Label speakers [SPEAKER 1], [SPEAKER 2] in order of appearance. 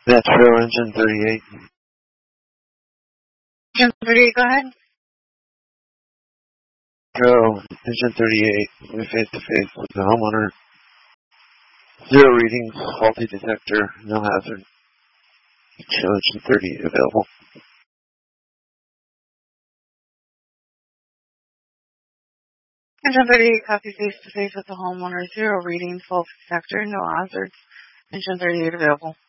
[SPEAKER 1] Metro engine 38.
[SPEAKER 2] Engine 38, go ahead.
[SPEAKER 1] Metro engine 38. Face to face with the homeowner. 0 readings, faulty detector, no hazard. Show engine 38 available.
[SPEAKER 2] Engine 38, copy face to face with the homeowner. 0 reading, faulty detector, no hazards. Engine 38 available.